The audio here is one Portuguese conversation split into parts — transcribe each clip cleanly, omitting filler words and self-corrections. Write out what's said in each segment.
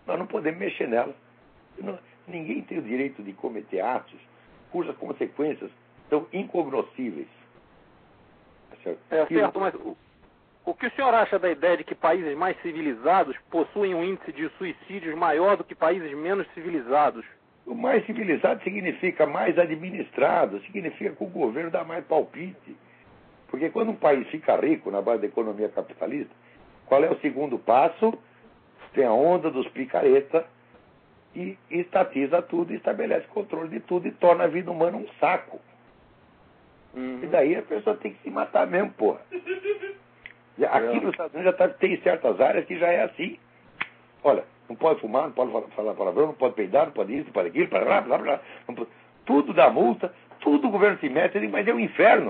nós não podemos mexer nela. Ninguém tem o direito de cometer atos cujas consequências são incognoscíveis. Certo, mas o que o senhor acha da ideia de que países mais civilizados possuem um índice de suicídios maior do que países menos civilizados? O mais civilizado significa mais administrado, significa que o governo dá mais palpite. Porque quando um país fica rico na base da economia capitalista, qual é o segundo passo? Tem a onda dos picareta e estatiza tudo, estabelece controle de tudo e torna a vida humana um saco. E daí a pessoa tem que se matar mesmo, porra. Aqui nos Estados Unidos tem certas áreas que já é assim. Olha, não pode fumar, não pode falar palavrão, não pode peidar, não pode isso, não pode aquilo, blá, blá, blá. Tudo dá multa, tudo o governo se mete, mas é o inferno.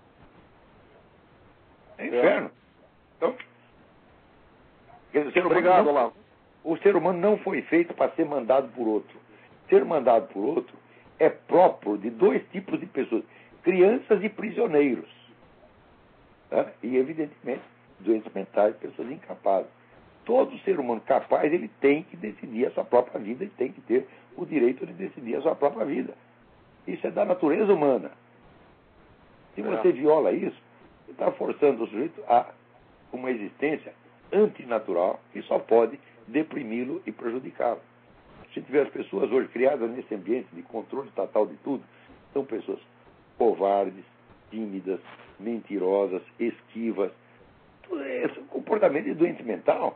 É inferno. Então, obrigado, Olavo. O ser humano não foi feito para ser mandado por outro. Ser mandado por outro é próprio de dois tipos de pessoas: crianças e prisioneiros. Tá? E, evidentemente, doentes mentais, pessoas incapazes. Todo ser humano capaz, ele tem que decidir a sua própria vida e tem que ter o direito de decidir a sua própria vida. Isso é da natureza humana. Se você viola isso, você está forçando o sujeito a uma existência antinatural que só pode deprimi-lo e prejudicá-lo. Se tiver as pessoas hoje criadas nesse ambiente de controle estatal de tudo, são pessoas covardes, tímidas, mentirosas, esquivas. Tudo esse comportamento de doente mental.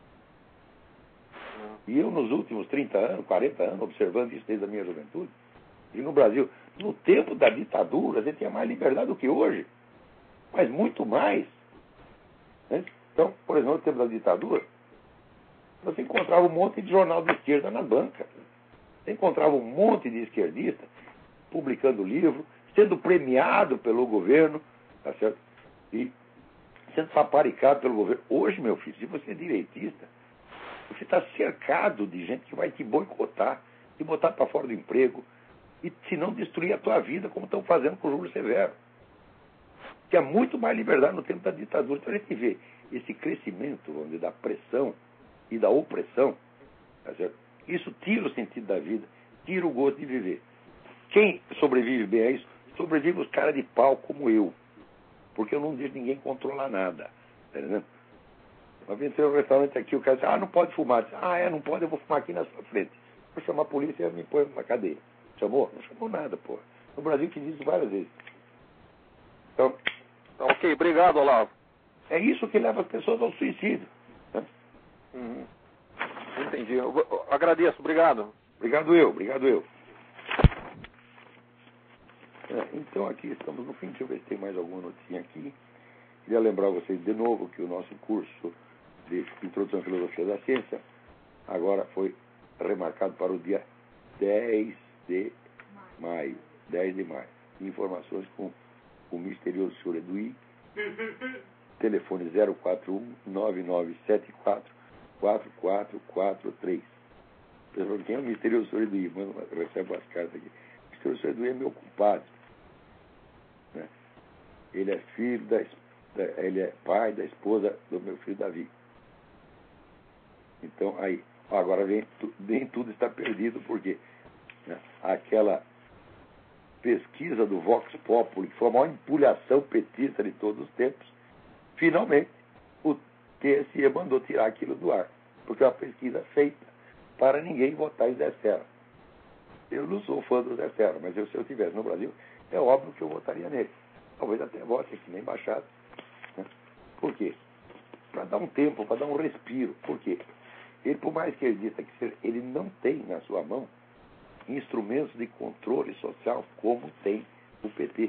E eu, nos últimos 30 anos, 40 anos, observando isso desde a minha juventude, e no Brasil, no tempo da ditadura, a gente tinha mais liberdade do que hoje. Mas muito mais. Né? Então, por exemplo, no tempo da ditadura, você encontrava um monte de jornal de esquerda na banca. Você encontrava um monte de esquerdista publicando livro, sendo premiado pelo governo, tá certo? E sendo paparicado pelo governo. Hoje, meu filho, se você é direitista, você está cercado de gente que vai te boicotar, te botar para fora do emprego, e se não destruir a tua vida, como estão fazendo com o Júlio Severo. Tinha muito mais liberdade no tempo da ditadura. Então a gente vê esse crescimento, vamos dizer, da pressão e da opressão, tá certo? Isso tira o sentido da vida, tira o gosto de viver. Quem sobrevive bem a isso, sobrevive os caras de pau como eu. Porque eu não deixo ninguém controlar nada. Tá entendendo? Uma vez entrei no restaurante aqui, o cara disse, não pode fumar. Eu disse, não pode, eu vou fumar aqui na sua frente. Vou chamar a polícia e me põe numa cadeia. Chamou? Não chamou nada, pô. No Brasil fiz isso várias vezes. Então, ok, obrigado, Olavo. É isso que leva as pessoas ao suicídio. Né? Entendi. Eu agradeço, obrigado. Obrigado eu. Então aqui estamos no fim. Deixa eu ver se tem mais alguma notinha aqui. Queria lembrar vocês de novo que o nosso curso de Introdução à Filosofia da Ciência agora foi remarcado para o dia 10 de maio. Informações com o misterioso senhor Eduí. Telefone 041-9974-4443. Quem é o misterioso senhor Eduí? Recebe as cartas aqui. O misterioso senhor Eduí é meu compadre. Né? Ele é filho ele é pai da esposa do meu filho Davi. Então, aí, agora nem tudo está perdido, porque aquela pesquisa do Vox Populi, que foi a maior empulhação petista de todos os tempos, finalmente o TSE mandou tirar aquilo do ar, porque é uma pesquisa feita para ninguém votar em Zé Serra. Eu não sou fã do Zé Serra, mas se eu estivesse no Brasil, é óbvio que eu votaria nele. Talvez até vote aqui na embaixada. Por quê? Para dar um tempo, para dar um respiro. Por quê? Ele, por mais que ele disse que ele não tem na sua mão instrumentos de controle social como tem o PT.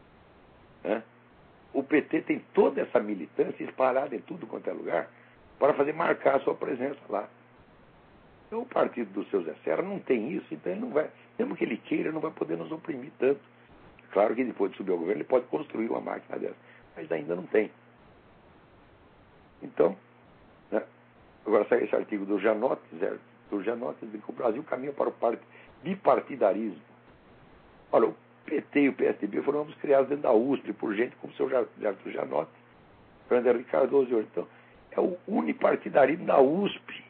O PT tem toda essa militância espalhada em tudo quanto é lugar para fazer marcar a sua presença lá. Então, o partido do seu Zé Serra não tem isso, então ele não vai, mesmo que ele queira, não vai poder nos oprimir tanto. Claro que depois de subir ao governo, ele pode construir uma máquina dessa, mas ainda não tem. Então, agora sai esse artigo do Janote, diz que o Brasil caminha para o bipartidarismo. Olha, o PT e o PSDB foram ambos criados dentro da USP por gente como o seu Janote, Fernando Henrique Cardoso de hoje. Então, é o unipartidarismo da USP.